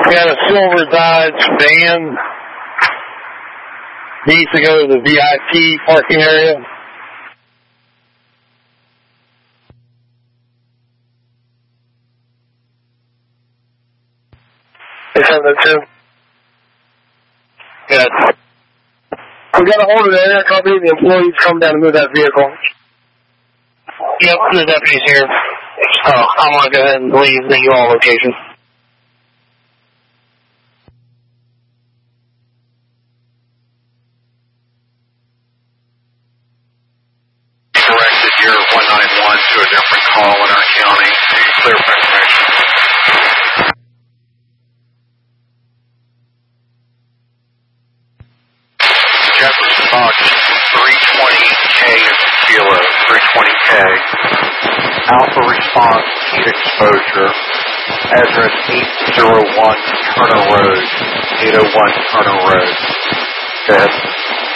We got a silver Dodge van. Needs to go to the VIP parking area. Is that too? Yes. We got an order there. Copy. The employees come down and move that vehicle. Yep, the deputy's here. So I want to go ahead and leave the U-Haul location. Directed your 191 to a different call in our county. Clear for information. Jefferson Box 320K is Kilo, 320K. Alpha response, heat exposure. Address 801 Turner Road, 801 Turner Road. Go ahead.